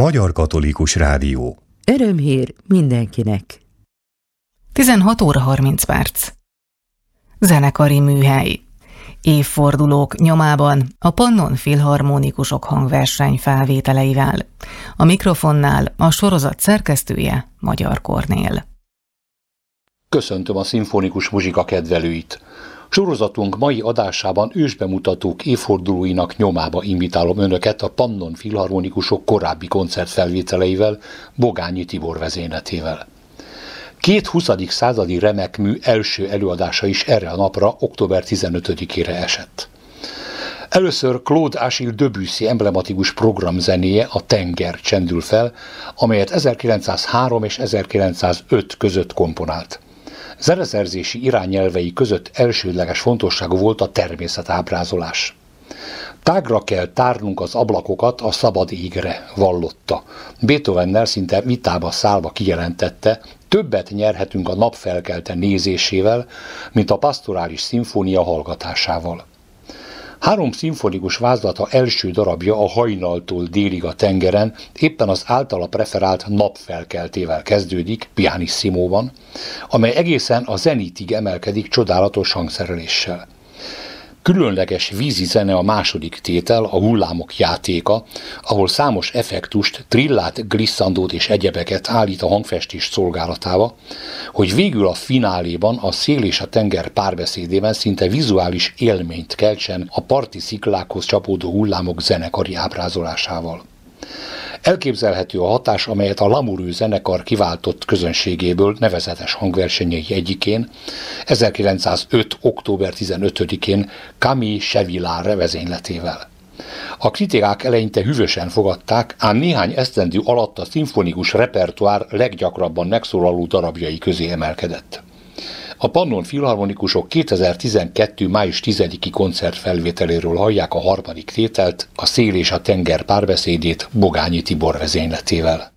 Magyar Katolikus Rádió. Örömhír mindenkinek. 16 óra 30 perc. Zenekari műhely. Évfordulók nyomában a Pannon Filharmonikusok hangverseny felvételeivel. A mikrofonnál a sorozat szerkesztője Magyar Kornél. Köszöntöm a szimfonikus muzsika kedvelőit! Sorozatunk mai adásában ősbemutatók évfordulóinak nyomába invitálom önöket a Pannon Filharmonikusok korábbi koncertfelvételeivel, Bogányi Tibor vezényletével. Két 20. századi remekmű első előadása is erre a napra, október 15-ére esett. Először Claude Achille Debussy emblematikus programzenéje, a Tenger csendül fel, amelyet 1903 és 1905 között komponált. Zeneszerzési irányelvei között elsődleges fontosságú volt a természetábrázolás. Tágra kell tárnunk az ablakokat a szabad égre, vallotta. Beethovennel szinte vitába szállva kijelentette, többet nyerhetünk a napfelkelte nézésével, mint a pastorális szimfónia hallgatásával. 3 szimfonikus vázlata első darabja a Hajnaltól délig a tengeren éppen az általa preferált napfelkeltével kezdődik, pianissimoban, amely egészen a zenitig emelkedik csodálatos hangszereléssel. Különleges vízi zene a második tétel, a hullámok játéka, ahol számos effektust, trillát, glisszandót és egyebeket állít a hangfestés szolgálatába, hogy végül a fináléban a szél és a tenger párbeszédében szinte vizuális élményt keltsen a parti sziklákhoz csapódó hullámok zenekari ábrázolásával. Elképzelhető a hatás, amelyet a Lamoureux zenekar kiváltott közönségéből nevezetes hangversenyei egyikén, 1905. október 15-én Camille Chevillard vezényletével. A kritikák eleinte hűvösen fogadták, ám néhány esztendő alatt a szimfonikus repertoár leggyakrabban megszólaló darabjai közé emelkedett. A Pannon Filharmonikusok 2012. május 10-i koncertfelvételéről hallják a harmadik tételt, a Szél és a tenger párbeszédét Bogányi Tibor vezényletével.